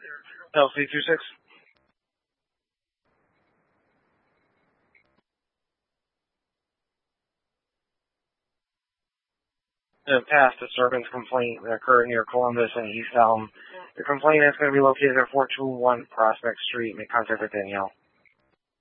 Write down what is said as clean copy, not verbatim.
LC26. A past disturbance complaint that occurred near Columbus and East Elm. The complainant is going to be located at 421 Prospect Street. Make contact with Danielle.